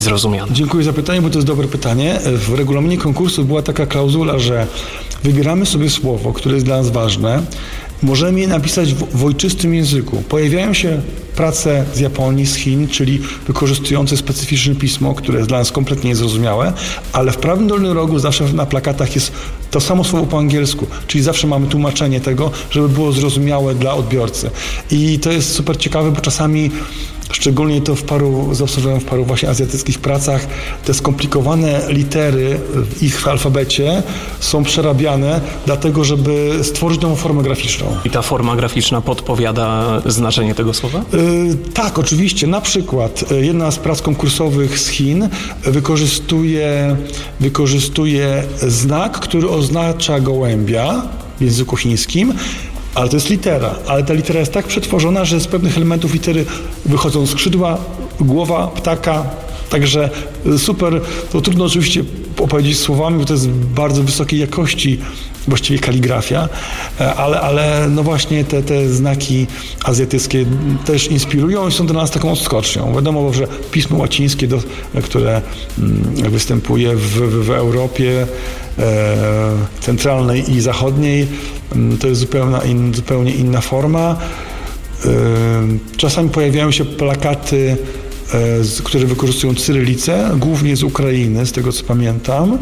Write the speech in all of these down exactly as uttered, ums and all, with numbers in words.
zrozumiany? Dziękuję za pytanie, bo to jest dobre pytanie. W regulaminie konkursu była taka klauzula, że wybieramy sobie słowo, które jest dla nas ważne. Możemy je napisać w, w ojczystym języku. Pojawiają się prace z Japonii, z Chin, czyli wykorzystujące specyficzne pismo, które jest dla nas kompletnie niezrozumiałe, ale w prawym dolnym rogu zawsze na plakatach jest to samo słowo po angielsku, czyli zawsze mamy tłumaczenie tego, żeby było zrozumiałe dla odbiorcy. I to jest super ciekawe, bo czasami szczególnie to w paru, zaobserwowałem w paru właśnie azjatyckich pracach, te skomplikowane litery w ich alfabecie są przerabiane dlatego, żeby stworzyć nową formę graficzną. I ta forma graficzna podpowiada znaczenie tego słowa? Yy, tak, oczywiście. Na przykład jedna z prac konkursowych z Chin wykorzystuje, wykorzystuje znak, który oznacza gołębia w języku chińskim, ale to jest litera, ale ta litera jest tak przetworzona, że z pewnych elementów litery wychodzą skrzydła, głowa ptaka, także super, to trudno oczywiście opowiedzieć słowami, bo to jest bardzo wysokiej jakości właściwie kaligrafia, ale, ale no właśnie te, te znaki azjatyckie też inspirują i są dla nas taką odskocznią. Wiadomo, że pismo łacińskie, do, które występuje w, w, w Europie e, centralnej i zachodniej, to jest zupełnie, in, zupełnie inna forma. E, czasami pojawiają się plakaty, e, z, które wykorzystują cyrylicę, głównie z Ukrainy, z tego co pamiętam.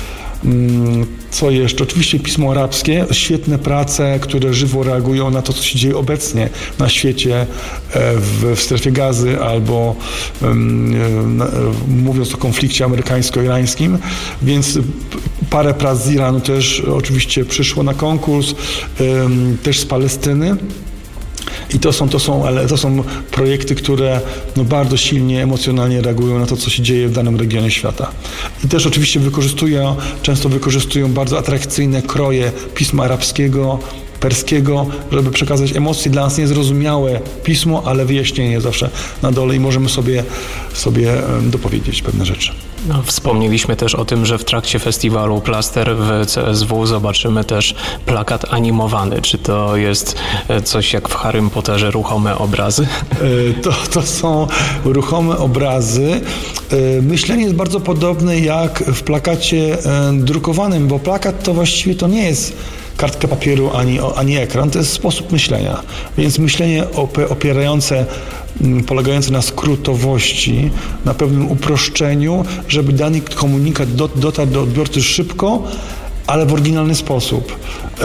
Co jeszcze? Oczywiście pismo arabskie, świetne prace, które żywo reagują na to, co się dzieje obecnie na świecie, w, w strefie Gazy albo um, mówiąc o konflikcie amerykańsko-irańskim, więc parę prac z Iranu też oczywiście przyszło na konkurs, um, też z Palestyny. I to są, to są, ale to są projekty, które no bardzo silnie, emocjonalnie reagują na to, co się dzieje w danym regionie świata. I też oczywiście wykorzystują, często wykorzystują bardzo atrakcyjne kroje pisma arabskiego, perskiego, żeby przekazać emocje dla nas niezrozumiałe pismo, ale wyjaśnienie zawsze na dole i możemy sobie, sobie dopowiedzieć pewne rzeczy. No, wspomnieliśmy też o tym, że w trakcie festiwalu Plaster w C S W zobaczymy też plakat animowany. Czy to jest coś jak w Harrym Potterze ruchome obrazy? To, to są ruchome obrazy. Myślenie jest bardzo podobne jak w plakacie drukowanym, bo plakat to właściwie to nie jest kartka papieru ani, ani ekran, to jest sposób myślenia. Więc myślenie opierające, polegające na skrótowości, na pewnym uproszczeniu, żeby dany komunikat dotarł do odbiorcy szybko, ale w oryginalny sposób.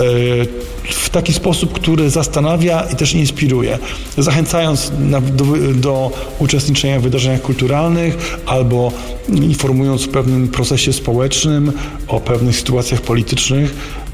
W taki sposób, który zastanawia i też inspiruje. Zachęcając na, do, do uczestniczenia w wydarzeniach kulturalnych albo informując o pewnym procesie społecznym, o pewnych sytuacjach politycznych.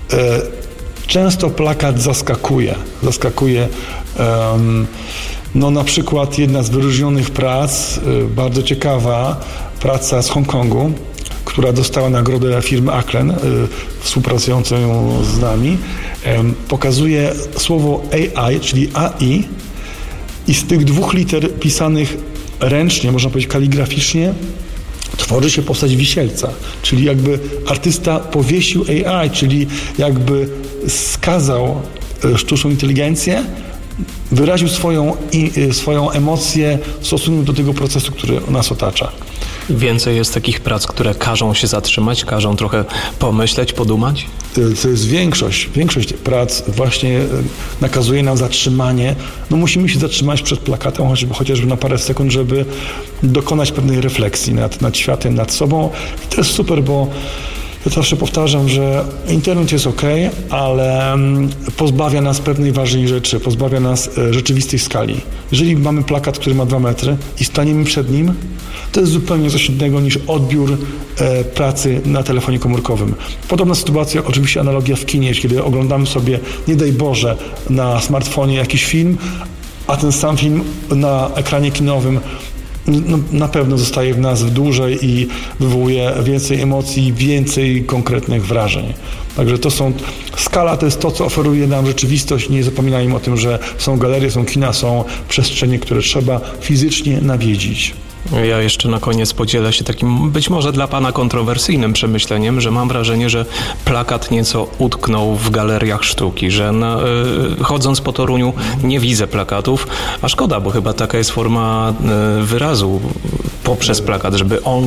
Często plakat zaskakuje. Zaskakuje um, no na przykład jedna z wyróżnionych prac, bardzo ciekawa praca z Hongkongu, która dostała nagrodę firmy Aklen, współpracującą z nami, pokazuje słowo A I, czyli A I, i z tych dwóch liter pisanych ręcznie, można powiedzieć kaligraficznie, tworzy się postać wisielca, czyli jakby artysta powiesił A I, czyli jakby skazał sztuczną inteligencję, wyraził swoją, i, swoją emocję w stosunku do tego procesu, który nas otacza. Więcej jest takich prac, które każą się zatrzymać, każą trochę pomyśleć, podumać? To jest większość. Większość prac właśnie nakazuje nam zatrzymanie. No musimy się zatrzymać przed plakatem, chociażby, chociażby na parę sekund, żeby dokonać pewnej refleksji nad, nad światem, nad sobą. I to jest super, bo ja zawsze powtarzam, że internet jest ok, ale pozbawia nas pewnej ważnej rzeczy, pozbawia nas rzeczywistej skali. Jeżeli mamy plakat, który ma dwa metry i staniemy przed nim, to jest zupełnie coś innego niż odbiór e, pracy na telefonie komórkowym. Podobna sytuacja, oczywiście analogia w kinie, kiedy oglądamy sobie, nie daj Boże, na smartfonie jakiś film, a ten sam film na ekranie kinowym no, na pewno zostaje w nas dłużej i wywołuje więcej emocji, więcej konkretnych wrażeń. Także to są, skala to jest to, co oferuje nam rzeczywistość. Nie zapominajmy o tym, że są galerie, są kina, są przestrzenie, które trzeba fizycznie nawiedzić. Ja jeszcze na koniec podzielę się takim być może dla pana kontrowersyjnym przemyśleniem, że mam wrażenie, że plakat nieco utknął w galeriach sztuki, że na, y, chodząc po Toruniu nie widzę plakatów, a szkoda, bo chyba taka jest forma y, wyrazu poprzez plakat, żeby on